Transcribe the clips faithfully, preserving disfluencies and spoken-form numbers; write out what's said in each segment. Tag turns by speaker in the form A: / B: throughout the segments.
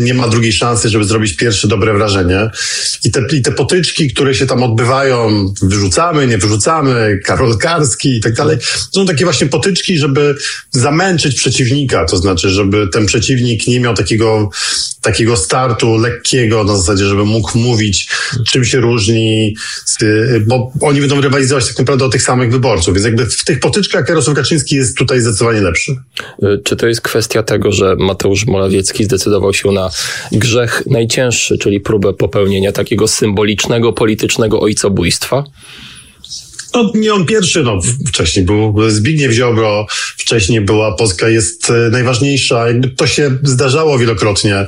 A: nie ma drugiej szansy, żeby zrobić pierwsze dobre wrażenie. I te, i te potyczki, które się tam odbywają, wyrzucamy, nie wyrzucamy, Karol Karski i tak dalej, to są takie właśnie potyczki, żeby zamęczyć przeciwnika, to znaczy, żeby ten przeciwnik nie miał takiego, takiego startu lekkiego, na zasadzie, żeby mógł mówić, czym się różni, bo oni będą rywalizować tak naprawdę o tych samych wyborców, więc jakby w tych potyczkach Jarosław Kaczyński jest tutaj zdecydowanie lepszy.
B: Czy to jest kwestia tego, że Mateusz Morawiecki zdecydował się na grzech najcięższy, czyli próbę popełnienia takiego symbolicznego, politycznego ojcobójstwa?
A: No, nie on pierwszy, no wcześniej był Zbigniew Ziobro, wcześniej była Polska jest najważniejsza. Jakby to się zdarzało wielokrotnie.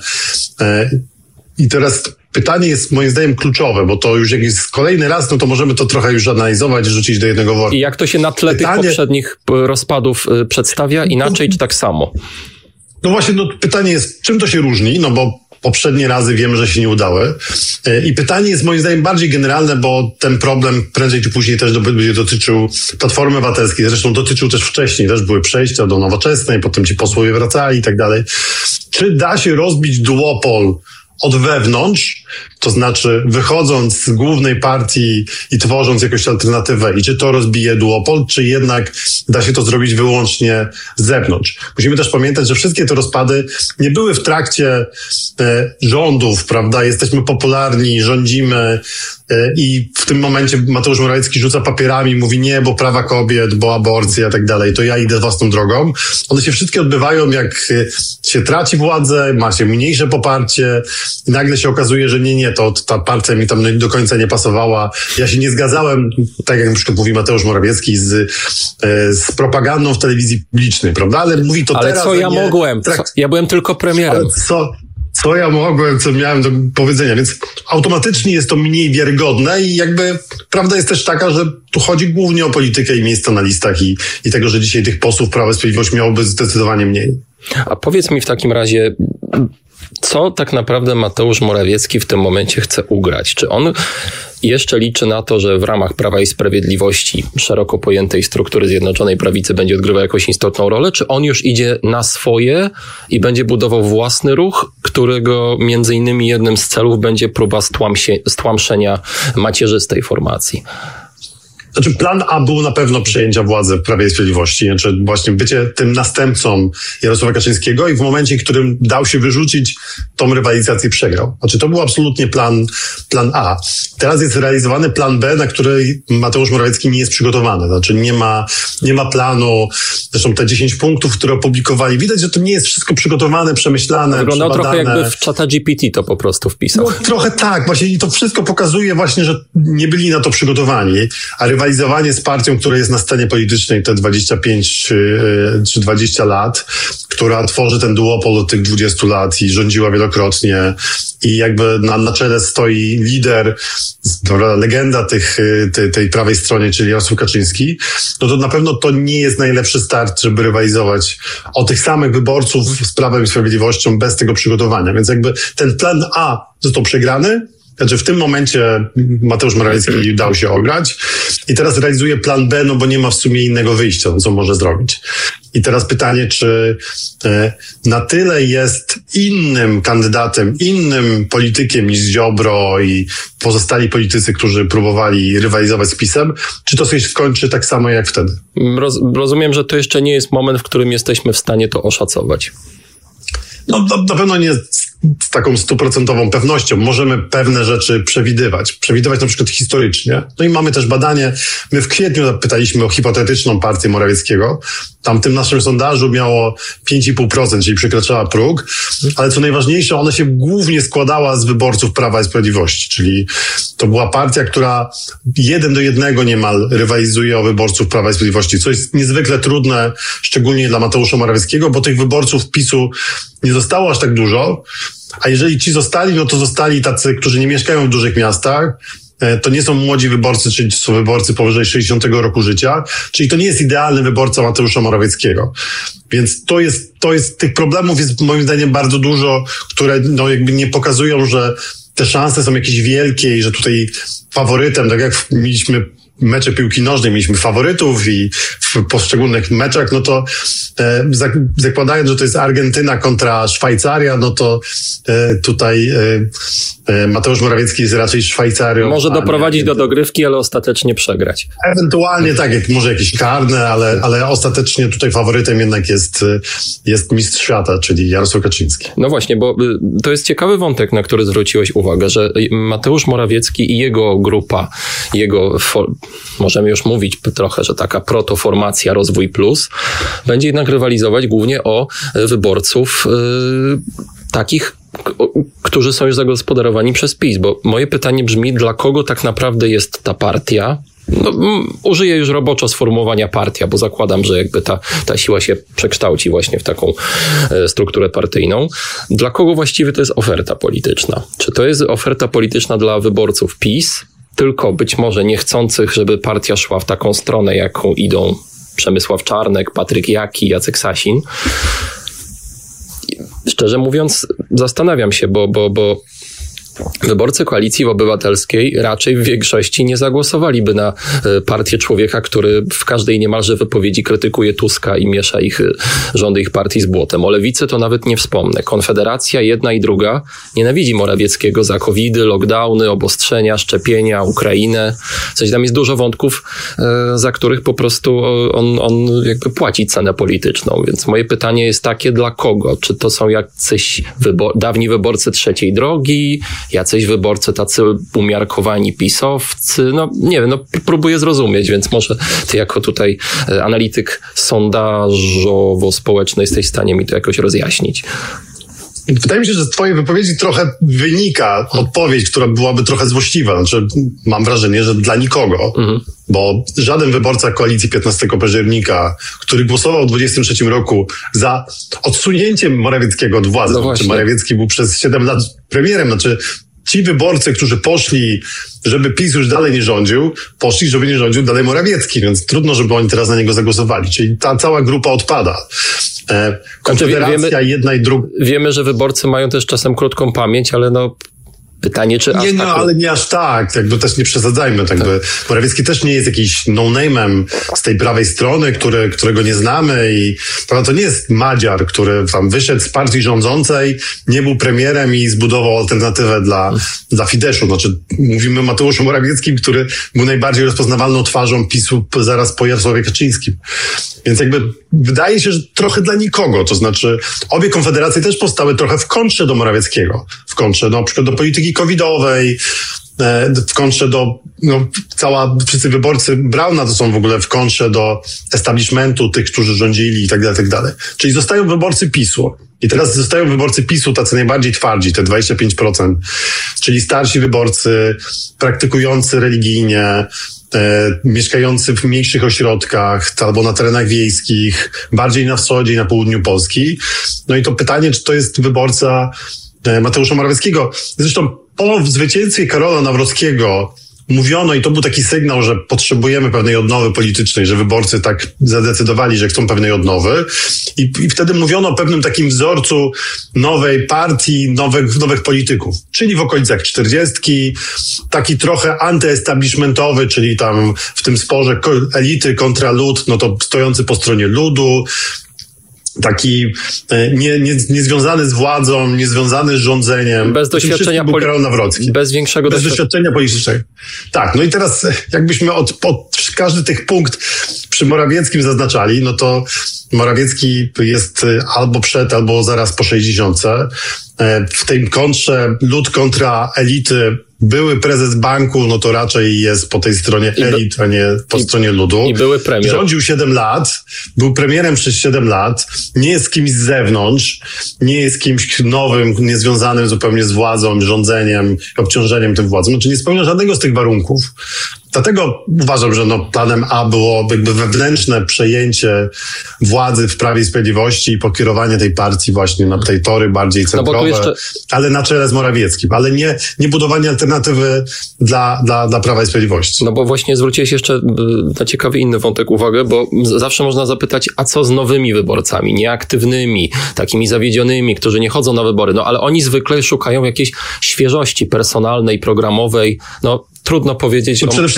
A: I teraz pytanie jest moim zdaniem kluczowe, bo to już jak jest kolejny raz, no to możemy to trochę już analizować, rzucić do jednego worka.
B: I jak to się na tle pytanie... tych poprzednich rozpadów przedstawia? Inaczej czy tak samo?
A: No właśnie, no pytanie jest, czym to się różni? No bo poprzednie razy wiemy, że się nie udały. I pytanie jest moim zdaniem bardziej generalne, bo ten problem prędzej czy później też będzie dotyczył Platformy Obywatelskiej. Zresztą dotyczył też wcześniej. Też były przejścia do Nowoczesnej, potem ci posłowie wracali i tak dalej. Czy da się rozbić duopol od wewnątrz, to znaczy wychodząc z głównej partii i tworząc jakąś alternatywę, i czy to rozbije duopol, czy jednak da się to zrobić wyłącznie z zewnątrz. Musimy też pamiętać, że wszystkie te rozpady nie były w trakcie e, rządów, prawda? Jesteśmy popularni, rządzimy e, i w tym momencie Mateusz Morawiecki rzuca papierami, mówi nie, bo prawa kobiet, bo aborcja i tak dalej, to ja idę własną drogą. One się wszystkie odbywają, jak się traci władzę, ma się mniejsze poparcie i nagle się okazuje, że nie, nie, to ta partia mi tam do końca nie pasowała. Ja się nie zgadzałem, tak jak na przykład mówi Mateusz Morawiecki, z, z propagandą w telewizji publicznej, prawda? Ale mówi to
B: Ale
A: teraz...
B: Ale co ja
A: nie,
B: mogłem?
A: tak,
B: co, ja byłem tylko premierem.
A: Ale co... Co ja mogłem, co miałem do powiedzenia, więc automatycznie jest to mniej wiarygodne i jakby prawda jest też taka, że tu chodzi głównie o politykę i miejsca na listach i, i tego, że dzisiaj tych posłów Prawa i Sprawiedliwość miałoby zdecydowanie mniej.
B: A powiedz mi w takim razie, co tak naprawdę Mateusz Morawiecki w tym momencie chce ugrać? Czy on jeszcze liczy na to, że w ramach Prawa i Sprawiedliwości, szeroko pojętej struktury Zjednoczonej Prawicy, będzie odgrywał jakąś istotną rolę? Czy on już idzie na swoje i będzie budował własny ruch, którego między innymi jednym z celów będzie próba stłamsie, stłamszenia macierzystej formacji?
A: Znaczy plan A był na pewno przejęcia władzy w Prawie i Sprawiedliwości, znaczy właśnie bycie tym następcą Jarosława Kaczyńskiego i w momencie, w którym dał się wyrzucić, tą rywalizację przegrał. Znaczy to był absolutnie plan, plan A. Teraz jest realizowany plan B, na który Mateusz Morawiecki nie jest przygotowany. Znaczy nie ma, nie ma planu, zresztą te dziesięć punktów, które opublikowali, widać, że to nie jest wszystko przygotowane, przemyślane,
B: wyglądało
A: przebadane.
B: Trochę jakby w czata G P T to po prostu wpisał.
A: No, trochę tak, właśnie i to wszystko pokazuje właśnie, że nie byli na to przygotowani, a rywalizowanie z partią, która jest na scenie politycznej te dwadzieścia pięć czy dwadzieścia lat, która tworzy ten duopol od tych dwudziestu lat i rządziła wielokrotnie i jakby na, na czele stoi lider, dobra, legenda tych, tej, tej prawej stronie, czyli Jarosław Kaczyński, no to na pewno to nie jest najlepszy start, żeby rywalizować o tych samych wyborców z Prawem i Sprawiedliwością bez tego przygotowania. Więc jakby ten plan A został przegrany. Znaczy w tym momencie Mateusz Morawiecki dał się ograć i teraz realizuje plan B, no bo nie ma w sumie innego wyjścia, co może zrobić. I teraz pytanie, czy e, na tyle jest innym kandydatem, innym politykiem niż Ziobro i pozostali politycy, którzy próbowali rywalizować z PiS-em, czy to się skończy tak samo jak wtedy?
B: Roz, rozumiem, że to jeszcze nie jest moment, w którym jesteśmy w stanie to oszacować.
A: No na, na pewno nie z taką stuprocentową pewnością. Możemy pewne rzeczy przewidywać. Przewidywać na przykład historycznie. No i mamy też badanie. My w kwietniu pytaliśmy o hipotetyczną partię Morawieckiego. Tam w tym naszym sondażu miało pięć i pół procent, czyli przekraczała próg. Ale co najważniejsze, ona się głównie składała z wyborców Prawa i Sprawiedliwości. Czyli to była partia, która jeden do jednego niemal rywalizuje o wyborców Prawa i Sprawiedliwości. Co jest niezwykle trudne, szczególnie dla Mateusza Morawieckiego, bo tych wyborców PiS-u nie zostało aż tak dużo. A jeżeli ci zostali, no to zostali tacy, którzy nie mieszkają w dużych miastach. To nie są młodzi wyborcy, czyli to są wyborcy powyżej sześćdziesiątego roku życia. Czyli to nie jest idealny wyborca Mateusza Morawieckiego. Więc to jest, to jest, tych problemów jest moim zdaniem bardzo dużo, które no jakby nie pokazują, że te szanse są jakieś wielkie i że tutaj faworytem, tak jak mieliśmy mecze piłki nożnej, mieliśmy faworytów i w poszczególnych meczach, no to e, zakładając, że to jest Argentyna kontra Szwajcaria, no to e, tutaj e, Mateusz Morawiecki jest raczej Szwajcarią.
B: Może doprowadzić nie, do dogrywki, ale ostatecznie przegrać.
A: Ewentualnie tak, jak może jakieś karne, ale, ale ostatecznie tutaj faworytem jednak jest, jest mistrz świata, czyli Jarosław Kaczyński.
B: No właśnie, bo to jest ciekawy wątek, na który zwróciłeś uwagę, że Mateusz Morawiecki i jego grupa, jego, możemy już mówić trochę, że taka protoformacja Rozwój Plus, będzie jednak rywalizować głównie o wyborców yy, takich, którzy są już zagospodarowani przez PiS, bo moje pytanie brzmi, dla kogo tak naprawdę jest ta partia? No, użyję już roboczo sformułowania partia, bo zakładam, że jakby ta, ta siła się przekształci właśnie w taką e, strukturę partyjną. Dla kogo właściwie to jest oferta polityczna? Czy to jest oferta polityczna dla wyborców PiS, tylko być może niechcących, żeby partia szła w taką stronę, jaką idą Przemysław Czarnek, Patryk Jaki, Jacek Sasin? Szczerze mówiąc, zastanawiam się, bo, bo, bo wyborcy Koalicji Obywatelskiej raczej w większości nie zagłosowaliby na partię człowieka, który w każdej niemalże wypowiedzi krytykuje Tuska i miesza ich rządy ich partii z błotem. O Lewicy to nawet nie wspomnę. Konfederacja, jedna i druga, nienawidzi Morawieckiego za covidy, lockdowny, obostrzenia, szczepienia, Ukrainę. Coś tam jest dużo wątków, za których po prostu on, on jakby płaci cenę polityczną. Więc moje pytanie jest takie, dla kogo? Czy to są jacyś wybor- dawni wyborcy trzeciej drogi, jacyś wyborcy tacy umiarkowani pisowcy, no nie wiem, no próbuję zrozumieć, więc może ty jako tutaj analityk sondażowo-społeczny jesteś w stanie mi to jakoś rozjaśnić.
A: Wydaje mi się, że z twojej wypowiedzi trochę wynika odpowiedź, która byłaby trochę złośliwa. Znaczy, mam wrażenie, że dla nikogo. Mhm. Bo żaden wyborca koalicji piętnastego października, który głosował w dwudziestym trzecim roku za odsunięciem Morawieckiego od władzy, no znaczy Morawiecki był przez siedem lat premierem, znaczy ci wyborcy, którzy poszli, żeby PiS już dalej nie rządził, poszli, żeby nie rządził dalej Morawiecki, więc trudno, żeby oni teraz na niego zagłosowali. Czyli ta cała grupa odpada. E, Konfederacja znaczy, wiemy, jedna i druga.
B: Wiemy, że wyborcy mają też czasem krótką pamięć, ale no pytanie, czy aż
A: Nie, no,
B: tak...
A: ale nie aż tak. Jakby też nie przesadzajmy. Tak. Jakby Morawiecki też nie jest jakiś no-name'em z tej prawej strony, który, którego nie znamy i prawda, to nie jest Madziar, który tam wyszedł z partii rządzącej, nie był premierem i zbudował alternatywę dla, hmm. dla Fideszu. Znaczy, mówimy o Mateuszu Morawieckim, który był najbardziej rozpoznawalną twarzą PiSu zaraz po Jarosławie Kaczyńskim. Więc jakby wydaje się, że trochę dla nikogo. To znaczy, obie konfederacje też powstały trochę w kontrze do Morawieckiego. W kontrze, no, na przykład do polityki covidowej, w kontrze do, no, cała, wszyscy wyborcy Brauna to są w ogóle w kontrze do establishmentu, tych, którzy rządzili i tak dalej, tak dalej. Czyli zostają wyborcy PiSu. I teraz zostają wyborcy PiSu tacy najbardziej twardzi, te dwadzieścia pięć procent. Czyli starsi wyborcy, praktykujący religijnie, E, mieszkający w mniejszych ośrodkach albo na terenach wiejskich, bardziej na wschodzie i na południu Polski. No i to pytanie, czy to jest wyborca e, Mateusza Morawieckiego. Zresztą po zwycięstwie Karola Nawrockiego mówiono, i to był taki sygnał, że potrzebujemy pewnej odnowy politycznej, że wyborcy tak zadecydowali, że chcą pewnej odnowy. I, i wtedy mówiono o pewnym takim wzorcu nowej partii, nowych, nowych polityków. Czyli w okolicach czterdziestki, taki trochę antyestablishmentowy, czyli tam w tym sporze elity kontra lud, no to stojący po stronie ludu, taki nie, nie, niezwiązany z władzą, niezwiązany z rządzeniem.
B: Bez doświadczenia
A: politycznego.
B: Bez większego
A: Bez doświadczenia politycznego. Tak, no i teraz jakbyśmy od, od każdy tych punkt przy Morawieckim zaznaczali, no to Morawiecki jest albo przed, albo zaraz po sześćdziesiątce. W tej kontrze lud kontra elity, były prezes banku, no to raczej jest po tej stronie elit, a nie po i, stronie ludu.
B: I były premier.
A: Rządził siedem lat, był premierem przez siedem lat, nie jest kimś z zewnątrz, nie jest kimś nowym, niezwiązanym zupełnie z władzą, rządzeniem, obciążeniem tym władzą. Znaczy nie spełnia żadnego z tych warunków. Dlatego uważam, że no, planem A było jakby wewnętrzne przejęcie władzy w Prawie i Sprawiedliwości i pokierowanie tej partii właśnie na tej tory bardziej centrowe, no jeszcze... ale na czele z Morawieckim, ale nie, nie budowanie alternatywy dla, dla, dla Prawa i Sprawiedliwości.
B: No bo właśnie zwróciłeś jeszcze na ciekawy inny wątek uwagę, bo zawsze można zapytać, a co z nowymi wyborcami, nieaktywnymi, takimi zawiedzionymi, którzy nie chodzą na wybory, no ale oni zwykle szukają jakiejś świeżości personalnej, programowej, no trudno powiedzieć.
A: No przede wszystkim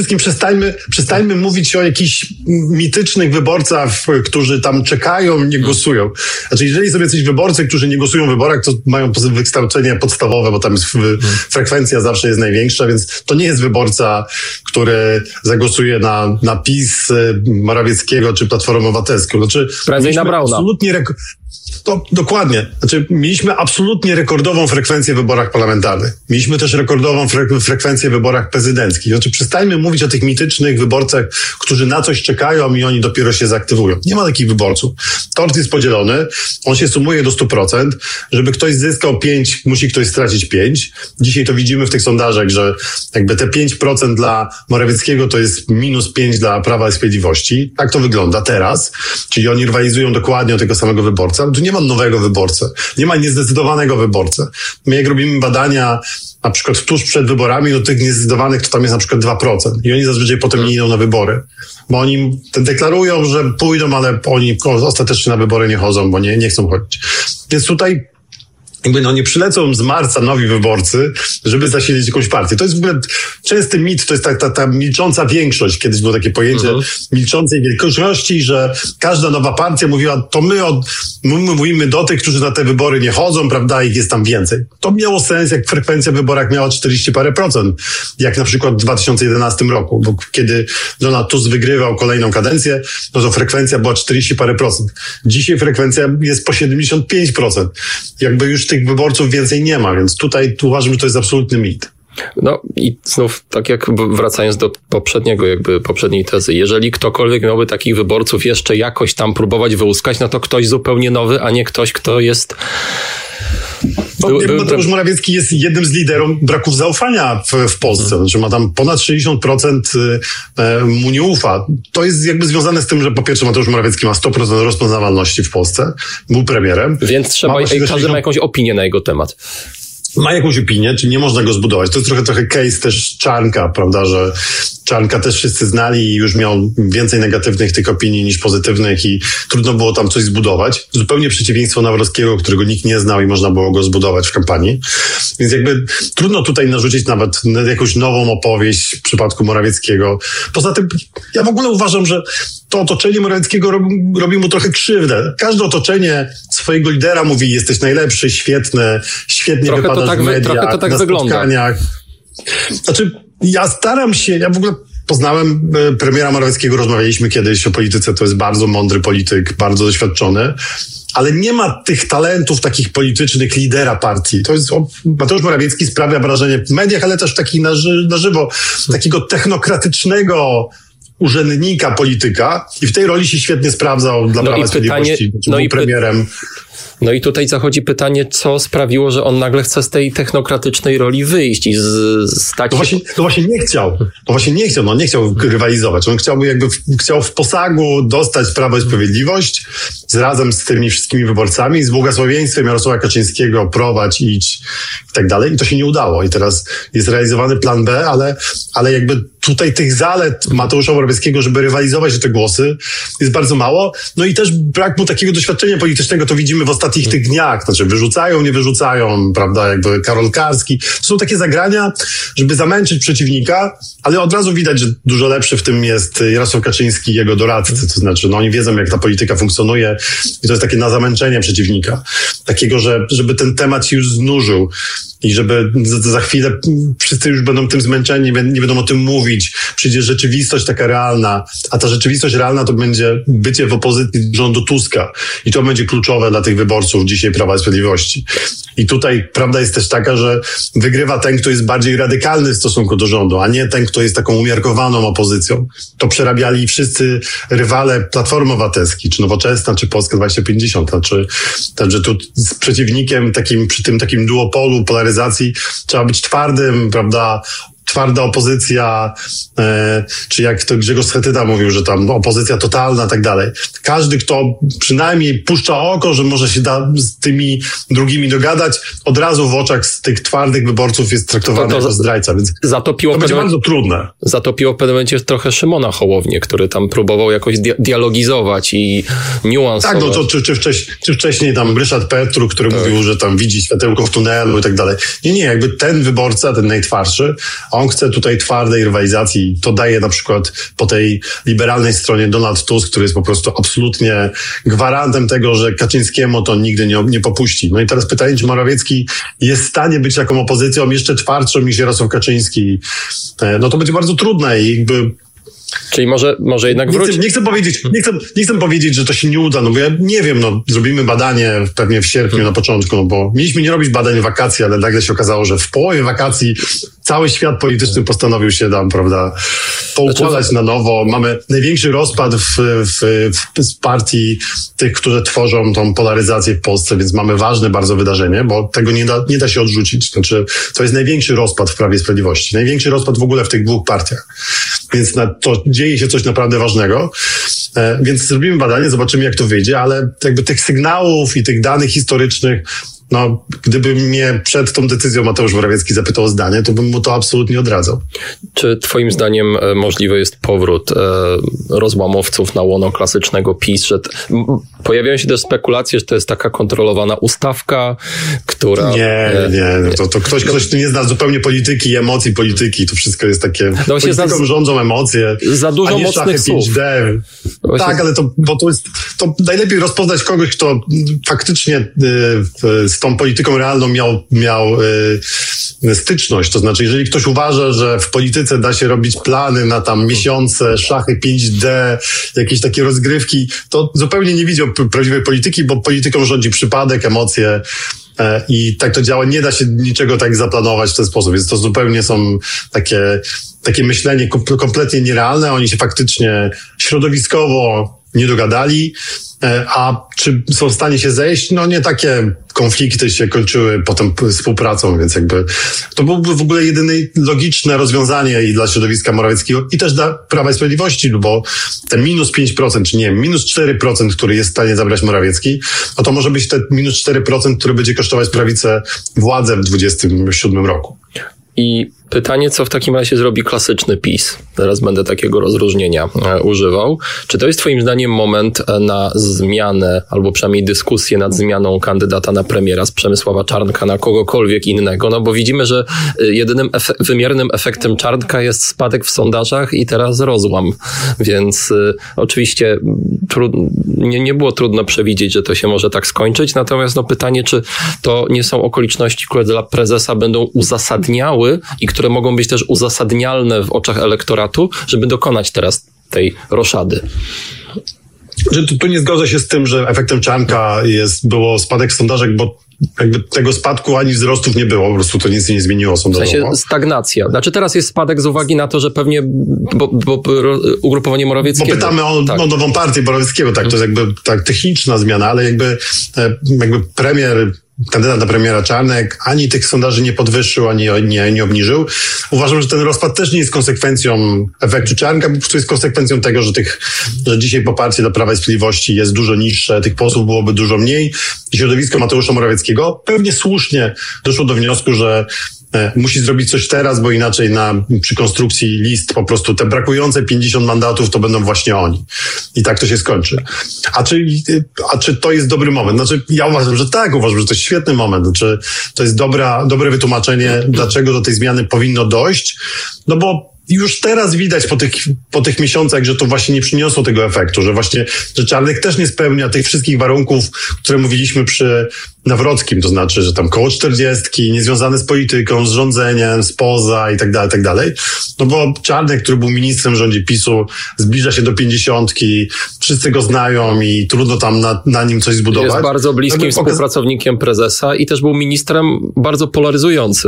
A: wszystkim przestańmy, przestańmy mówić o jakichś mitycznych wyborcach, którzy tam czekają, nie głosują. Znaczy, jeżeli są jacyś wyborcy, którzy nie głosują w wyborach, to mają wykształcenie podstawowe, bo tam jest frekwencja zawsze jest największa, więc to nie jest wyborca, który zagłosuje na, na PiS, Morawieckiego czy Platformę Obywatelską. Znaczy,
B: prędzej na Brauna.
A: Absolutnie rek- to, dokładnie. Znaczy, mieliśmy absolutnie rekordową frekwencję w wyborach parlamentarnych. Mieliśmy też rekordową fre- frekwencję w wyborach prezydenckich. Znaczy, przestańmy mówić o tych mitycznych wyborcach, którzy na coś czekają i oni dopiero się zaktywują. Nie ma takich wyborców. Tort jest podzielony, on się sumuje do stu procent. Żeby ktoś zyskał pięć, musi ktoś stracić pięć. Dzisiaj to widzimy w tych sondażach, że jakby te pięć procent dla Morawieckiego to jest minus pięć dla Prawa i Sprawiedliwości. Tak to wygląda teraz. Czyli oni rywalizują dokładnie o tego samego wyborca. Tu nie ma nowego wyborcy. Nie ma niezdecydowanego wyborcy. My jak robimy badania na przykład tuż przed wyborami, no tych niezdecydowanych to tam jest na przykład dwa procent. I oni zazwyczaj potem nie idą na wybory. Bo oni deklarują, że pójdą, ale oni ostatecznie na wybory nie chodzą, bo nie, nie chcą chodzić. Więc tutaj jakby no nie przylecą z marca nowi wyborcy, żeby zasilić jakąś partię. To jest w ogóle częsty mit, to jest ta, ta, ta milcząca większość. Kiedyś było takie pojęcie mhm. milczącej wielkości, że każda nowa partia mówiła, to my, od, my mówimy do tych, którzy na te wybory nie chodzą, prawda, ich jest tam więcej. To miało sens, jak frekwencja w wyborach miała czterdzieści parę procent, jak na przykład w dwa tysiące jedenastym roku, bo kiedy Donald Tusk wygrywał kolejną kadencję, no to frekwencja była czterdzieści parę procent. Dzisiaj frekwencja jest po siedemdziesiąt pięć procent. Jakby już tych wyborców więcej nie ma, więc tutaj tu uważam, że to jest absolutny mit.
B: No i znów, tak jak wracając do poprzedniego, jakby poprzedniej tezy, jeżeli ktokolwiek miałby takich wyborców jeszcze jakoś tam próbować wyłuskać, no to ktoś zupełnie nowy, a nie ktoś, kto jest...
A: Był, był, Mateusz Morawiecki jest jednym z liderów braków zaufania w, w Polsce. Hmm. Znaczy ma tam ponad sześćdziesiąt procent mu nie ufa. To jest jakby związane z tym, że po pierwsze Mateusz Morawiecki ma sto procent rozpoznawalności w Polsce. Był premierem.
B: Więc trzeba, ma każdy sześćdziesiąt... ma jakąś opinię na jego temat.
A: Ma jakąś opinię, czyli nie można go zbudować. To jest trochę, trochę case też Czarnka, prawda, że Czarnka też wszyscy znali i już miał więcej negatywnych tych opinii niż pozytywnych i trudno było tam coś zbudować. Zupełnie przeciwieństwo Nawrockiego, którego nikt nie znał i można było go zbudować w kampanii. Więc jakby trudno tutaj narzucić nawet jakąś nową opowieść w przypadku Morawieckiego. Poza tym ja w ogóle uważam, że to otoczenie Morawieckiego robi, robi mu trochę krzywdę. Każde otoczenie swojego lidera mówi, jesteś najlepszy, świetny, świetnie trochę wypadasz
B: tak,
A: w mediach,
B: trochę to tak
A: na
B: wygląda.
A: spotkaniach. Znaczy, ja staram się, ja w ogóle poznałem premiera Morawieckiego, rozmawialiśmy kiedyś o polityce, to jest bardzo mądry polityk, bardzo doświadczony, ale nie ma tych talentów takich politycznych lidera partii. To jest, Mateusz Morawiecki sprawia wrażenie w mediach, ale też taki na, ży, na żywo, takiego technokratycznego urzędnika, polityka i w tej roli się świetnie sprawdzał dla
B: no
A: Prawa i Sprawiedliwości,
B: no
A: był premierem.
B: No i tutaj zachodzi pytanie, co sprawiło, że on nagle chce z tej technokratycznej roli wyjść i z, stać
A: no
B: się...
A: Właśnie, no właśnie nie chciał. No właśnie nie chciał, no nie chciał rywalizować. On chciałby jakby, w, chciał w posagu dostać Prawo i Sprawiedliwość z, razem z tymi wszystkimi wyborcami, z błogosławieństwem Jarosława Kaczyńskiego prowadź, idź i tak dalej. I to się nie udało. I teraz jest realizowany plan B, ale, ale jakby tutaj tych zalet Mateusza Morawieckiego, żeby rywalizować o te głosy, jest bardzo mało. No i też brak mu takiego doświadczenia politycznego, to widzimy w ostatnich tych dniach. Znaczy wyrzucają, nie wyrzucają, prawda, jakby Karol Karski. To są takie zagrania, żeby zamęczyć przeciwnika, ale od razu widać, że dużo lepszy w tym jest Jarosław Kaczyński i jego doradcy. To znaczy, no oni wiedzą, jak ta polityka funkcjonuje i to jest takie na zamęczenie przeciwnika. Takiego, że, żeby ten temat się już znużył. I żeby za chwilę wszyscy już będą tym zmęczeni, nie będą o tym mówić. Przyjdzie rzeczywistość taka realna, a ta rzeczywistość realna to będzie bycie w opozycji rządu Tuska. I to będzie kluczowe dla tych wyborców dzisiaj Prawa i Sprawiedliwości. I tutaj prawda jest też taka, że wygrywa ten, kto jest bardziej radykalny w stosunku do rządu, a nie ten, kto jest taką umiarkowaną opozycją. To przerabiali wszyscy rywale Platformy Obywatelskiej, czy Nowoczesna, czy Polska dwieście pięćdziesiąt. Znaczy, także tu z przeciwnikiem takim, przy tym takim duopolu, polaryzacji trzeba być twardym, prawda, twarda opozycja, e, czy jak to Grzegorz Schetyna mówił, że tam opozycja totalna i tak dalej. Każdy, kto przynajmniej puszcza oko, że może się da z tymi drugimi dogadać, od razu w oczach z tych twardych wyborców jest traktowany to to jako zdrajca, więc
B: zatopiło
A: to będzie bardzo trudne.
B: Zatopiło w pewnym momencie trochę Szymona Hołownię, który tam próbował jakoś dia- dialogizować i niuansować.
A: Tak, no to czy, czy, wcześniej, czy wcześniej tam Ryszard Petru, który tak. mówił, że tam widzi światełko w tunelu i tak dalej. Nie, nie, jakby ten wyborca, ten najtwardszy, On chce tutaj twardej rywalizacji. To daje na przykład po tej liberalnej stronie Donald Tusk, który jest po prostu absolutnie gwarantem tego, że Kaczyńskiemu to nigdy nie, nie popuści. No i teraz pytanie, czy Morawiecki jest w stanie być taką opozycją jeszcze twardszą niż Jarosław Kaczyński. No to będzie bardzo trudne i jakby...
B: Czyli może, może jednak wrócić.
A: Nie chcę, nie chcę powiedzieć, nie chcę, nie chcę powiedzieć, że to się nie uda, no bo ja nie wiem, no zrobimy badanie pewnie w sierpniu na początku, no bo mieliśmy nie robić badań w wakacje, ale nagle się okazało, że w połowie wakacji cały świat polityczny postanowił się tam, prawda, poukładać na nowo. Mamy największy rozpad w, w, w partii tych, którzy tworzą tą polaryzację w Polsce, więc mamy ważne bardzo wydarzenie, bo tego nie da, nie da się odrzucić. Znaczy, to jest największy rozpad w Prawie i Sprawiedliwości. Największy rozpad w ogóle w tych dwóch partiach. Więc na to dzieje się coś naprawdę ważnego. E, więc zrobimy badanie, zobaczymy, jak to wyjdzie, ale jakby tych sygnałów i tych danych historycznych, no, gdyby mnie przed tą decyzją Mateusz Morawiecki zapytał o zdanie, to bym mu to absolutnie odradzał.
B: Czy twoim zdaniem możliwy jest powrót e, rozłamowców na łono klasycznego PiS? Że t- m- pojawiają się też spekulacje, że to jest taka kontrolowana ustawka, która...
A: Nie,
B: e,
A: nie. No to, to ktoś, ktoś tu nie zna zupełnie polityki i emocji polityki. To wszystko jest takie... No
B: właśnie
A: polityką
B: za,
A: rządzą emocje.
B: Za dużo mocnych słów.
A: pięć D. Właśnie... Tak, ale to, bo to jest... To najlepiej rozpoznać kogoś, kto faktycznie y, z tą polityką realną miał, miał y, styczność. To znaczy, jeżeli ktoś uważa, że w polityce da się robić plany na tam miesiące, szachy pięć D, jakieś takie rozgrywki, to zupełnie nie widział p- prawdziwej polityki, bo polityką rządzi przypadek, emocje y, i tak to działa. Nie da się niczego tak zaplanować w ten sposób, więc to zupełnie są takie, takie myślenie kom- kompletnie nierealne. Oni się faktycznie środowiskowo nie dogadali. A czy są w stanie się zejść? No nie takie konflikty się kończyły potem współpracą, więc jakby to byłby w ogóle jedyne logiczne rozwiązanie i dla środowiska Morawieckiego i też dla Prawa i Sprawiedliwości, bo te minus pięć procent, czy nie, minus cztery procent, który jest w stanie zabrać Morawiecki, no to może być te minus cztery procent, które będzie kosztować prawicę władzę w dwudziestym siódmym roku.
B: I pytanie, co w takim razie zrobi klasyczny PiS? Teraz będę takiego rozróżnienia e, używał. Czy to jest twoim zdaniem moment na zmianę, albo przynajmniej dyskusję nad zmianą kandydata na premiera z Przemysława Czarnka na kogokolwiek innego? No bo widzimy, że jedynym efe- wymiernym efektem Czarnka jest spadek w sondażach i teraz rozłam. Więc y, oczywiście trud- nie, nie było trudno przewidzieć, że to się może tak skończyć. Natomiast no pytanie, czy to nie są okoliczności, które dla prezesa będą uzasadniały i które mogą być też uzasadnialne w oczach elektoratu, żeby dokonać teraz tej roszady.
A: Że tu, tu nie zgodzę się z tym, że efektem Czarnka jest, było spadek w sondażach, bo jakby tego spadku ani wzrostów nie było, po prostu to nic nie zmieniło sondażowo.
B: W sensie stagnacja. Znaczy teraz jest spadek z uwagi na to, że pewnie bo, bo, bo ugrupowanie Morawieckiego...
A: Bo pytamy o, tak. o nową partię Morawieckiego, tak, to jest jakby tak techniczna zmiana, ale jakby, jakby premier... kandydat na premiera Czarnek ani tych sondaży nie podwyższył, ani nie, nie obniżył. Uważam, że ten rozpad też nie jest konsekwencją efektu Czarnka, po prostu jest konsekwencją tego, że tych, że dzisiaj poparcie dla Prawa i Sprawiedliwości jest dużo niższe, tych posłów byłoby dużo mniej i środowisko Mateusza Morawieckiego pewnie słusznie doszło do wniosku, że musi zrobić coś teraz, bo inaczej na, przy konstrukcji list po prostu te brakujące pięćdziesiąt mandatów to będą właśnie oni. I tak to się skończy. A czy, a czy to jest dobry moment? Znaczy, ja uważam, że tak, uważam, że to jest świetny moment. Znaczy, to jest dobra, dobre wytłumaczenie, dlaczego do tej zmiany powinno dojść. No bo już teraz widać po tych, po tych miesiącach, że to właśnie nie przyniosło tego efektu, że właśnie, że Czarnek też nie spełnia tych wszystkich warunków, które mówiliśmy przy Nawrockim, to znaczy, że tam koło czterdziestki, niezwiązane z polityką, z rządzeniem, spoza i tak dalej, i tak dalej. No bo Czarnek, który był ministrem w rządzie PiSu, zbliża się do pięćdziesiątki, wszyscy go znają i trudno tam na, na nim coś zbudować.
B: Jest bardzo bliskim współpracownikiem prezesa i też był ministrem bardzo polaryzującym.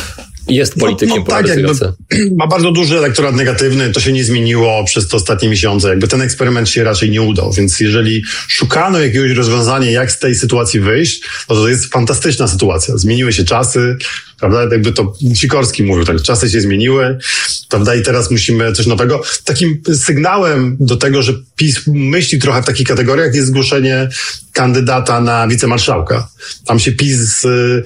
B: Jest politykiem no, no, tak, jakby
A: ma bardzo duży elektorat negatywny, to się nie zmieniło przez te ostatnie miesiące. Jakby ten eksperyment się raczej nie udał, więc jeżeli szukano jakiegoś rozwiązania, jak z tej sytuacji wyjść, no to jest fantastyczna sytuacja. Zmieniły się czasy, prawda? Jakby to Sikorski mówił, tak, czasy się zmieniły, prawda? I teraz musimy coś nowego. Takim sygnałem do tego, że PiS myśli trochę w takich kategoriach, jest zgłoszenie kandydata na wicemarszałka. Tam się PiS y,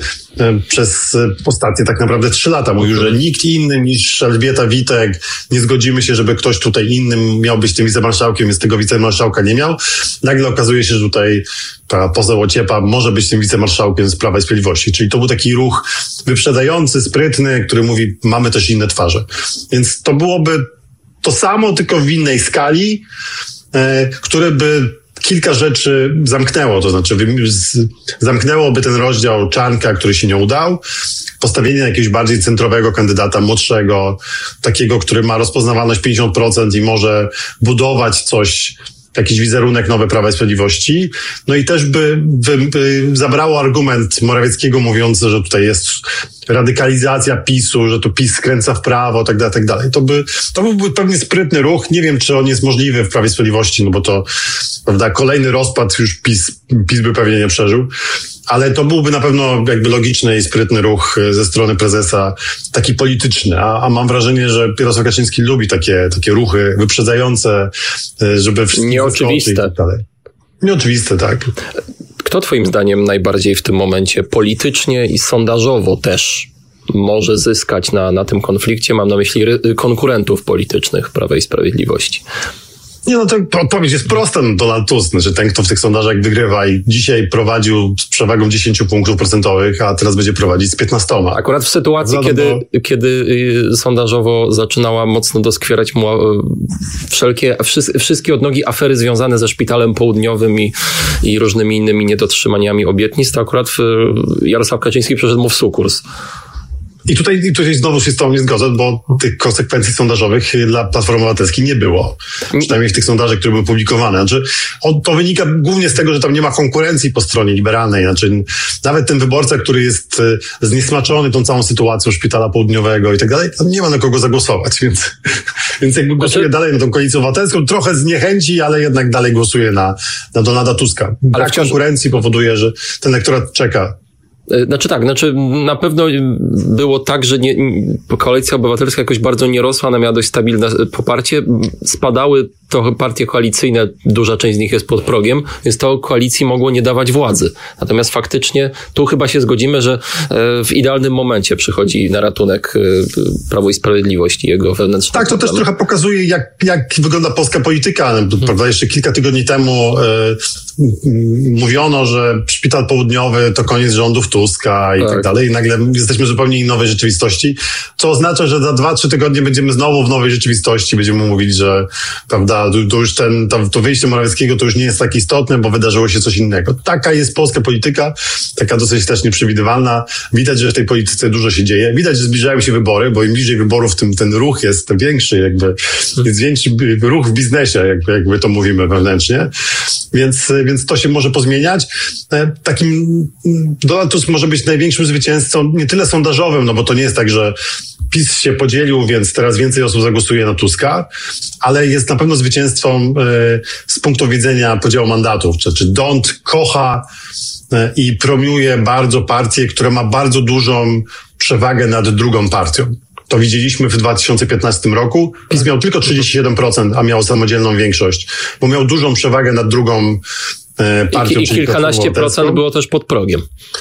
A: y, przez ostatnie tak naprawdę trzy lata mówił, że nikt inny niż Elżbieta Witek, nie zgodzimy się, żeby ktoś tutaj innym miał być tym wicemarszałkiem, więc tego wicemarszałka nie miał. Nagle okazuje się, że tutaj poseł Ociepa może być tym wicemarszałkiem z Prawa i Sprawiedliwości. Czyli to był taki ruch wyprzedzający, sprytny, który mówi, mamy też inne twarze. Więc to byłoby to samo, tylko w innej skali, e, które by kilka rzeczy zamknęło, to znaczy zamknęłoby ten rozdział Czarnka, który się nie udał, postawienie jakiegoś bardziej centrowego kandydata, młodszego, takiego, który ma rozpoznawalność pięćdziesiąt procent i może budować coś, jakiś wizerunek nowy Prawa i Sprawiedliwości. No i też by, by, by zabrało argument Morawieckiego mówiący, że tutaj jest radykalizacja PiSu, że tu PiS skręca w prawo, tak dalej, tak dalej. To by, to byłby pewnie sprytny ruch. Nie wiem, czy on jest możliwy w Prawie i Sprawiedliwości, no bo to, prawda, kolejny rozpad już PiS, PiS by pewnie nie przeżył. Ale to byłby na pewno jakby logiczny i sprytny ruch ze strony prezesa, taki polityczny. A, a mam wrażenie, że Jarosław Kaczyński lubi takie, takie ruchy wyprzedzające, żeby...
B: Nieoczywiste.
A: I tak dalej. Nieoczywiste, tak.
B: Kto twoim zdaniem najbardziej w tym momencie politycznie i sondażowo też może zyskać na, na tym konflikcie? Mam na myśli ry- konkurentów politycznych Prawa i Sprawiedliwości.
A: Nie, no to odpowiedź jest prosta. Donald Tusk, znaczy ten, kto w tych sondażach wygrywa i dzisiaj prowadził z przewagą dziesięć punktów procentowych, a teraz będzie prowadzić z piętnastoma.
B: Akurat w sytuacji, kiedy, bo... kiedy y, sondażowo zaczynała mocno doskwierać mu y, wszelkie, wszy, wszystkie odnogi afery związane ze Szpitalem Południowym i, i różnymi innymi niedotrzymaniami obietnic, to akurat y, Jarosław Kaczyński przeszedł mu w sukurs.
A: I tutaj, i tutaj znowu się z tobą nie zgodzę, bo tych konsekwencji sondażowych dla Platformy Obywatelskiej nie było. Przynajmniej w tych sondażach, które były publikowane. Znaczy, to wynika głównie z tego, że tam nie ma konkurencji po stronie liberalnej. Znaczy, nawet ten wyborca, który jest zniesmaczony tą całą sytuacją Szpitala Południowego i tak dalej, tam nie ma na kogo zagłosować, więc, więc jakby głosuje znaczy... dalej na tą Koalicję Obywatelską, trochę z niechęci, ale jednak dalej głosuje na, na Donalda Tuska. Brak wciąż... konkurencji powoduje, że ten elektorat czeka.
B: Znaczy tak, znaczy na pewno było tak, że nie, Koalicja Obywatelska jakoś bardzo nie rosła, ona miała dość stabilne poparcie. Spadały trochę partie koalicyjne, duża część z nich jest pod progiem, więc to koalicji mogło nie dawać władzy. Natomiast faktycznie tu chyba się zgodzimy, że w idealnym momencie przychodzi na ratunek Prawo i Sprawiedliwość i jego wewnętrzne
A: Tak, to
B: problemy.
A: też trochę pokazuje, jak, jak wygląda polska polityka. Hmm. Prawda? Jeszcze kilka tygodni temu e, mówiono, że Szpital Południowy to koniec rządów Tuska i tak. tak dalej. I nagle jesteśmy w zupełnie nowej rzeczywistości, co oznacza, że za dwa, trzy tygodnie będziemy znowu w nowej rzeczywistości. Będziemy mówić, że prawda, to już ten, to wyjście Morawieckiego to już nie jest tak istotne, bo wydarzyło się coś innego. Taka jest polska polityka, taka dosyć też nieprzewidywalna. Widać, że w tej polityce dużo się dzieje. Widać, że zbliżają się wybory, bo im bliżej wyborów, tym ten ruch jest większy, jakby jest większy ruch w biznesie, jakby, jakby to mówimy wewnętrznie. Więc, więc to się może pozmieniać. Takim Donald Tusk może być największym zwycięzcą, nie tyle sondażowym, no bo to nie jest tak, że PiS się podzielił, więc teraz więcej osób zagłosuje na Tuska, ale jest na pewno zwycięstwą y, z punktu widzenia podziału mandatów. Czy, czy Dont kocha y, i promiuje bardzo partię, która ma bardzo dużą przewagę nad drugą partią. To widzieliśmy w dwa tysiące piętnastym roku. PiS miał tylko trzydzieści siedem procent, a miał samodzielną większość, bo miał dużą przewagę nad drugą y, partią.
B: I, i kilkanaście procent było też pod progiem.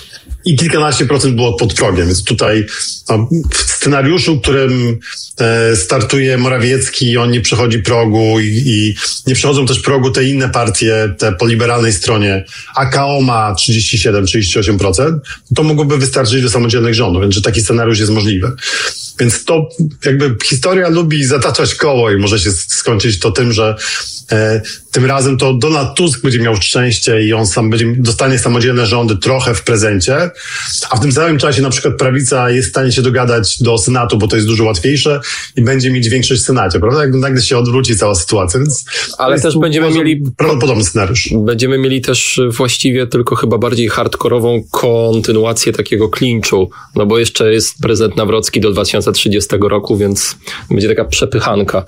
A: I kilkanaście procent było pod progiem, więc tutaj no, w scenariuszu, którym e, startuje Morawiecki, on nie przechodzi progu i, i nie przechodzą też progu te inne partie, te po liberalnej stronie. A K O ma trzydzieści siedem trzydzieści osiem procent, to mogłoby wystarczyć do samodzielnych rządów, więc że taki scenariusz jest możliwy. Więc to jakby historia lubi zataczać koło i może się skończyć to tym, że e, tym razem to Donald Tusk będzie miał szczęście i on sam będzie, dostanie samodzielne rządy trochę w prezencie, a w tym samym czasie na przykład prawica jest w stanie się dogadać do Senatu, bo to jest dużo łatwiejsze i będzie mieć większość w Senacie, prawda? Jak nagle się odwróci cała sytuacja, więc
B: ale też będziemy mieli
A: prawdopodobny scenariusz.
B: Będziemy mieli też właściwie tylko chyba bardziej hardkorową kontynuację takiego klinczu, no bo jeszcze jest prezydent Nawrocki do dwa tysiące trzydziestego roku, więc będzie taka przepychanka.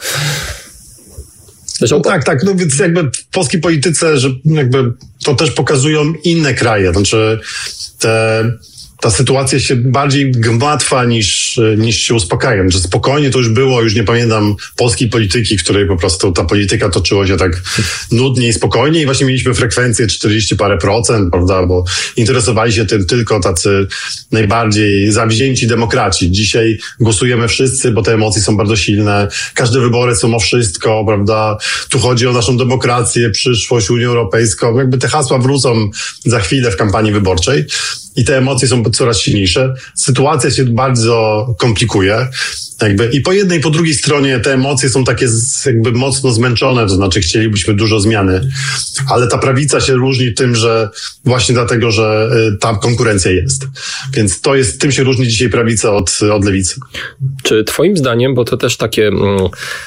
A: No tak, tak, no więc jakby w polskiej polityce, że jakby to też pokazują inne kraje, znaczy te, ta sytuacja się bardziej gmatwa niż, niż się uspokaja. Że spokojnie to już było, już nie pamiętam polskiej polityki, w której po prostu ta polityka toczyła się tak nudnie i spokojnie i właśnie mieliśmy frekwencję czterdzieści parę procent, prawda, bo interesowali się tym tylko tacy najbardziej zawzięci demokraci. Dzisiaj głosujemy wszyscy, bo te emocje są bardzo silne. Każde wybory są o wszystko, prawda. Tu chodzi o naszą demokrację, przyszłość, Unię Europejską. Jakby te hasła wrócą za chwilę w kampanii wyborczej i te emocje są coraz silniejsze. Sytuacja się bardzo komplikuje. Jakby i po jednej, i po drugiej stronie te emocje są takie jakby mocno zmęczone, to znaczy chcielibyśmy dużo zmiany, ale ta prawica się różni tym, że właśnie dlatego, że ta konkurencja jest. Więc to jest, tym się różni dzisiaj prawica od, od lewicy.
B: Czy twoim zdaniem, bo to też takie mm,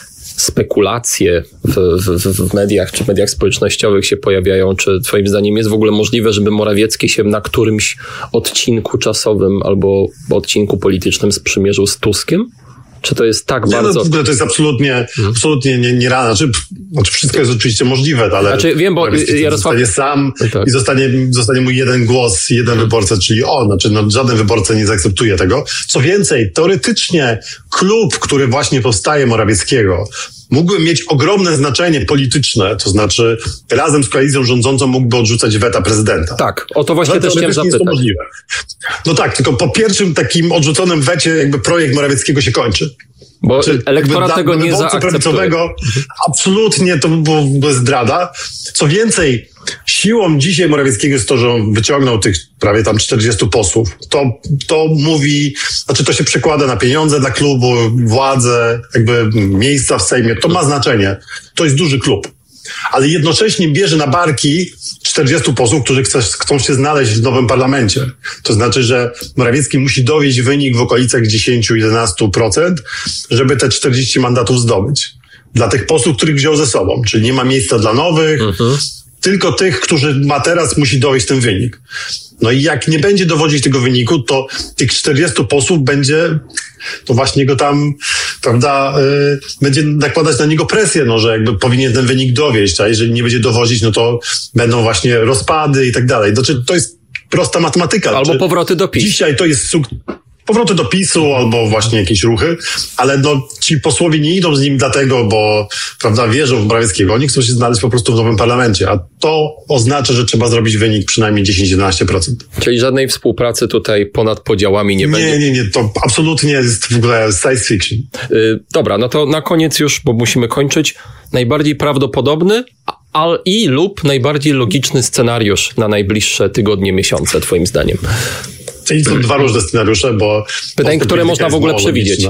B: spekulacje w, w, w mediach czy w mediach społecznościowych się pojawiają, czy twoim zdaniem jest w ogóle możliwe, żeby Morawiecki się na którymś odcinku czasowym albo odcinku politycznym sprzymierzył z Tuskiem? Czy to jest tak
A: nie,
B: bardzo...
A: No, w ogóle to jest absolutnie, hmm. absolutnie nie, nie rana. Znaczy, znaczy wszystko jest oczywiście możliwe, ale... Znaczy, wiem, bo Jarosław... zostanie sam tak. i zostanie, zostanie mu jeden głos, jeden hmm. wyborca, czyli on. Znaczy, no, żaden wyborca nie zaakceptuje tego. Co więcej, teoretycznie klub, który właśnie powstaje Morawieckiego, mógłby mieć ogromne znaczenie polityczne, to znaczy razem z koalicją rządzącą mógłby odrzucać weta prezydenta.
B: Tak, o to właśnie no, też chciałem zapytać.
A: Jest to możliwe. No tak, tylko po pierwszym takim odrzuconym wecie jakby projekt Morawieckiego się kończy.
B: Bo znaczy, elektorat tego nie zaakceptuje.
A: Absolutnie to była zdrada. Co więcej, siłą dzisiaj Morawieckiego jest to, że on wyciągnął tych prawie tam czterdziestu posłów. To, to mówi, znaczy to się przekłada na pieniądze dla klubu, władzę, jakby miejsca w Sejmie. To ma znaczenie. To jest duży klub. Ale jednocześnie bierze na barki czterdziestu posłów, którzy chcą, chcą się znaleźć w nowym parlamencie. To znaczy, że Morawiecki musi dowieść wynik w okolicach dziesięć do jedenastu procent, żeby te czterdzieści mandatów zdobyć. Dla tych posłów, których wziął ze sobą. Czyli nie ma miejsca dla nowych, mhm. tylko tych, którzy ma teraz, musi dowieść ten wynik. No i jak nie będzie dowodzić tego wyniku, to tych czterdziestu posłów będzie, to właśnie go tam, prawda, yy, będzie nakładać na niego presję, no, że jakby powinien ten wynik dowieść, a jeżeli nie będzie dowodzić, no to będą właśnie rozpady i tak dalej. Znaczy, to jest prosta matematyka.
B: Albo
A: znaczy,
B: powroty do PiS.
A: Dzisiaj to jest suk- powroty do PiSu albo właśnie jakieś ruchy, ale no, ci posłowie nie idą z nim dlatego, bo, prawda, wierzą w Morawieckiego. Oni chcą się znaleźć po prostu w nowym parlamencie, a to oznacza, że trzeba zrobić wynik przynajmniej dziesięć do jedenastu procent.
B: Czyli żadnej współpracy tutaj ponad podziałami nie, nie będzie?
A: Nie, nie, nie. To absolutnie jest w ogóle science fiction.
B: Yy, dobra, no to na koniec już, bo musimy kończyć. Najbardziej prawdopodobny al i lub najbardziej logiczny scenariusz na najbliższe tygodnie, miesiące, twoim zdaniem?
A: Czyli są dwa różne scenariusze, bo...
B: Pytań, które można w ogóle przewidzieć.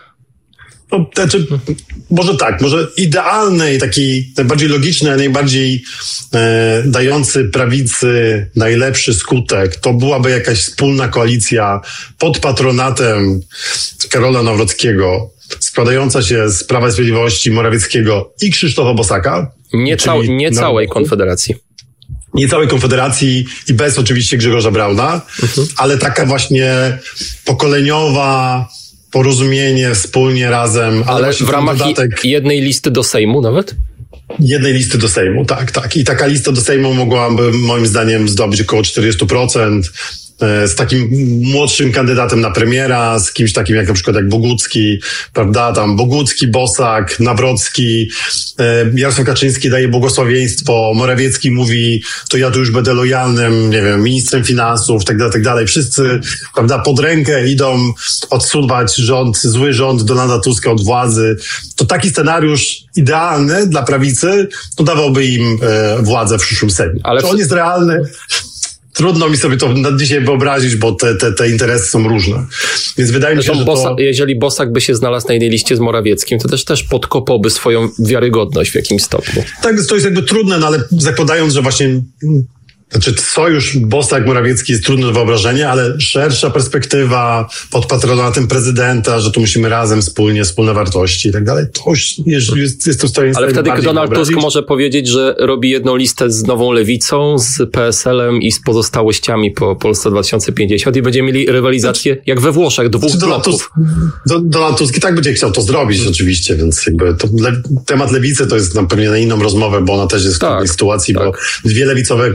A: No, znaczy, może tak, może idealny i taki najbardziej logiczny, a najbardziej e, dający prawicy najlepszy skutek, to byłaby jakaś wspólna koalicja pod patronatem Karola Nawrockiego, składająca się z Prawa i Sprawiedliwości, Morawieckiego i Krzysztofa Bosaka.
B: Nie, cał, nie całej Konfederacji.
A: Nie całej Konfederacji i bez oczywiście Grzegorza Brauna, mhm. ale taka właśnie pokoleniowa, porozumienie wspólnie razem.
B: Ale, ale w ramach dodatek... jednej listy do Sejmu nawet?
A: Jednej listy do Sejmu, tak, tak. I taka lista do Sejmu mogłaby moim zdaniem zdobyć około czterdzieści procent. Z takim młodszym kandydatem na premiera, z kimś takim jak na przykład jak Bogucki, prawda, tam Bogucki, Bosak, Nawrocki, Jarosław Kaczyński daje błogosławieństwo, Morawiecki mówi, to ja tu już będę lojalnym, nie wiem, ministrem finansów, tak dalej, tak dalej. Wszyscy, prawda, pod rękę idą odsuwać rząd, zły rząd Donalda Tuska od władzy. To taki scenariusz idealny dla prawicy, to dawałby im e, władzę w przyszłym Sejmie. Ale czy on jest realny? Trudno mi sobie to na dzisiaj wyobrazić, bo te, te, te interesy są różne. Więc wydaje mi się, że
B: Bosa,
A: to...
B: Jeżeli Bosak by się znalazł na jednej liście z Morawieckim, to też też podkopałby swoją wiarygodność w jakimś stopniu.
A: Tak, to jest jakby trudne, no ale zakładając, że właśnie... Znaczy sojusz Bosak-Morawiecki jest trudny do wyobrażenia, ale szersza perspektywa pod patronatem prezydenta, że tu musimy razem wspólnie, wspólne wartości i tak dalej, to już jest, jest, jest to stanie.
B: Ale wtedy Donald Tusk może powiedzieć, że robi jedną listę z Nową Lewicą, z P S L-em i z pozostałościami po Polsce dwa tysiące pięćdziesiąt i będziemy mieli rywalizację jak we Włoszech, dwóch znaczy, bloków.
A: Donald, Donald Tusk i tak będzie chciał to zrobić hmm. oczywiście, więc jakby to le, temat lewicy to jest nam pewnie na inną rozmowę, bo ona też jest w tak, trudnej sytuacji, tak. bo dwie lewicowe listy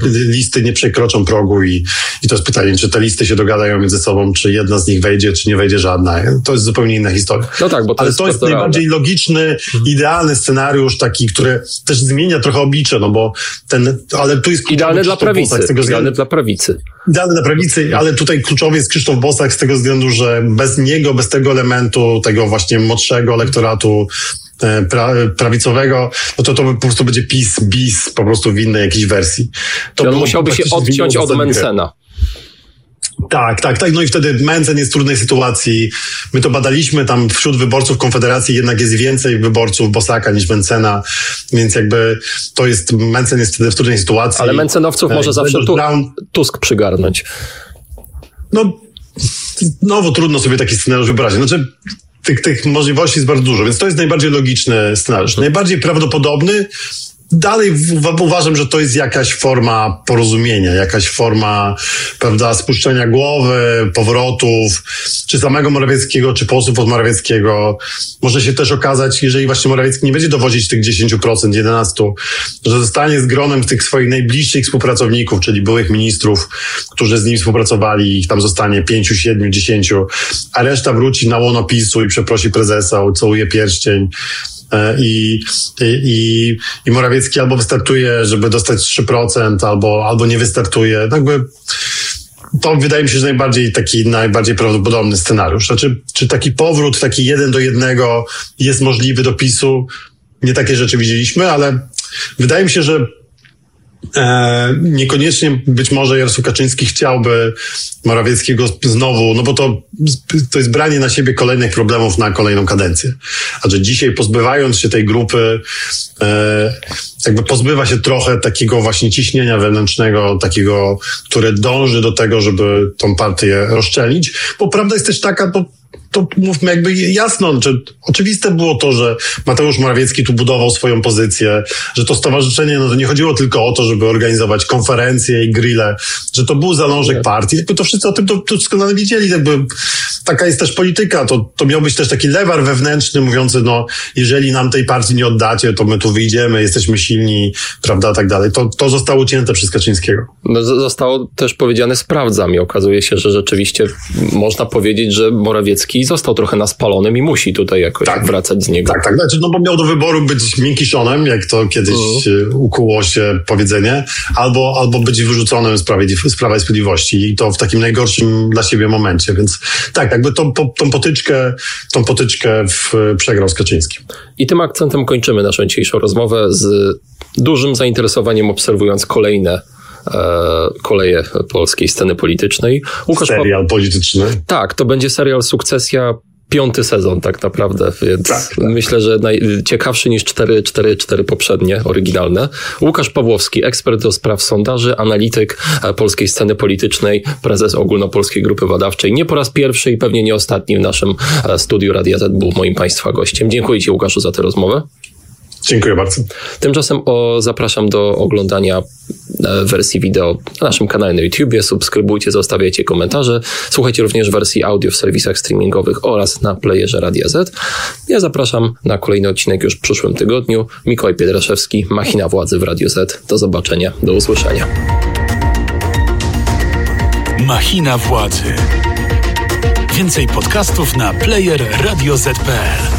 A: listy nie przekroczą progu i, i to jest pytanie, czy te listy się dogadają między sobą, czy jedna z nich wejdzie, czy nie wejdzie żadna. To jest zupełnie inna historia.
B: No tak, bo to
A: Ale
B: jest
A: to jest najbardziej logiczny, mhm. idealny scenariusz, taki, który też zmienia trochę oblicze, no bo ten, ale tu jest
B: idealny dla prawicy. Bosak, idealny względu, dla prawicy.
A: Idealny dla prawicy, ale tutaj kluczowy jest Krzysztof Bosak z tego względu, że bez niego, bez tego elementu, tego właśnie młodszego elektoratu pra, prawicowego, no to to po prostu będzie PiS, bis po prostu w innej jakiejś wersji. To
B: on musiałby się odciąć od Mentzena.
A: Tak, tak, tak. No i wtedy Mentzen jest w trudnej sytuacji. My to badaliśmy, tam wśród wyborców Konfederacji jednak jest więcej wyborców Bosaka niż Mentzena, więc jakby to jest, Mentzen jest wtedy w trudnej sytuacji.
B: Ale Mentzenowców może zawsze tu, Tusk przygarnąć.
A: No, znowu trudno sobie taki scenariusz wyobrazić. Znaczy, tych, tych możliwości jest bardzo dużo, więc to jest najbardziej logiczny scenariusz. Najbardziej prawdopodobny, dalej w, uważam, że to jest jakaś forma porozumienia, jakaś forma, prawda, spuszczenia głowy, powrotów, czy samego Morawieckiego, czy posłów od Morawieckiego. Może się też okazać, jeżeli właśnie Morawiecki nie będzie dowodzić tych dziesięć procent, jedenaście procent, że zostanie z gronem tych swoich najbliższych współpracowników, czyli byłych ministrów, którzy z nim współpracowali, ich tam zostanie pięciu, siedmiu, dziesięciu, a reszta wróci na łono PiSu i przeprosi prezesa, ucałuje pierścień. I, i, i Morawiecki albo wystartuje, żeby dostać trzy procent, albo, albo nie wystartuje. Jakby to wydaje mi się, że najbardziej taki najbardziej prawdopodobny scenariusz. Znaczy, czy taki powrót, taki jeden do jednego jest możliwy do PiSu? Nie takie rzeczy widzieliśmy, ale wydaje mi się, że E, niekoniecznie być może Jarosław Kaczyński chciałby Morawieckiego znowu, no bo to, to jest branie na siebie kolejnych problemów na kolejną kadencję. A że dzisiaj pozbywając się tej grupy, e, jakby pozbywa się trochę takiego właśnie ciśnienia wewnętrznego, takiego, które dąży do tego, żeby tą partię rozszczelnić. Bo prawda jest też taka, bo to mówmy jakby jasno, że oczywiste było to, że Mateusz Morawiecki tu budował swoją pozycję, że to stowarzyszenie, no to nie chodziło tylko o to, żeby organizować konferencje i grille, że to był zalążek nie. partii. Jakby to wszyscy o tym to, to doskonale wiedzieli. Jakby taka jest też polityka. To, to miał być też taki lewar wewnętrzny mówiący, no jeżeli nam tej partii nie oddacie, to my tu wyjdziemy, jesteśmy silni, prawda, tak dalej. To, to zostało ucięte przez Kaczyńskiego.
B: No, zostało też powiedziane sprawdzam i okazuje się, że rzeczywiście można powiedzieć, że Morawiecki został trochę na spalonym i musi tutaj jakoś tak, wracać z niego.
A: Tak, tak. Znaczy, no bo miał do wyboru być miękkiszonem, jak to kiedyś uh. ukuło się powiedzenie, albo, albo być wyrzuconym z Prawa i Sprawiedliwości i to w takim najgorszym dla siebie momencie. Więc tak, jakby tą, tą potyczkę, tą potyczkę w, przegrał z Kaczyńskim.
B: I tym akcentem kończymy naszą dzisiejszą rozmowę z dużym zainteresowaniem obserwując kolejne koleje polskiej sceny politycznej.
A: Łukasz serial pa- polityczny.
B: Tak, to będzie serial Sukcesja, piąty sezon tak naprawdę, więc tak, tak. myślę, że naj- ciekawszy niż cztery, cztery, cztery poprzednie, oryginalne. Łukasz Pawłowski, ekspert do spraw sondaży, analityk polskiej sceny politycznej, prezes Ogólnopolskiej Grupy Badawczej. Nie po raz pierwszy i pewnie nie ostatni w naszym studiu Radia Z był moim Państwa gościem. Dziękuję Ci, Łukaszu, za tę rozmowę.
A: Dziękuję bardzo.
B: Tymczasem o, zapraszam do oglądania e, wersji wideo na naszym kanale na YouTubie. Subskrybujcie, zostawiajcie komentarze. Słuchajcie również wersji audio w serwisach streamingowych oraz na playerze Radia Z. Ja zapraszam na kolejny odcinek już w przyszłym tygodniu. Mikołaj Pietraszewski, Machina Władzy w Radiu Z. Do zobaczenia, do usłyszenia.
C: Machina Władzy. Więcej podcastów na player radio zet kropka pe el.